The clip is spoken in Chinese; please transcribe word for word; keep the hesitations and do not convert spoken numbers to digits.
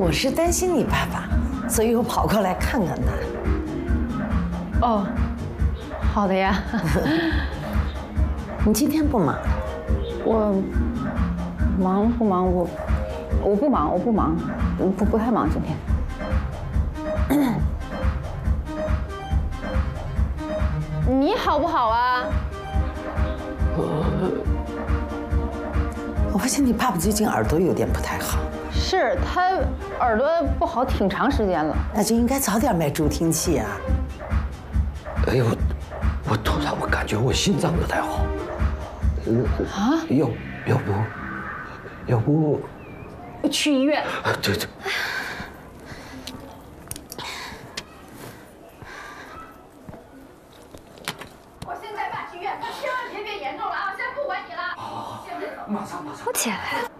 我是担心你爸爸，所以我跑过来看看他。 哦，好的呀。 你今天不忙？ 我忙不忙？我我不忙，我不忙，不不太忙今天。你好不好啊？ 我发现你爸爸最近耳朵有点不太好。 是他耳朵不好挺长时间了， 那就应该早点买助听器啊。 哎呦，我突然我感觉我心脏不太好。 啊？ 要要不，要不去医院？ 啊，对对。 我现在爸去医院，他千万别变严重了啊！现在不管你了。好，现在走。 马上马上。 我起来。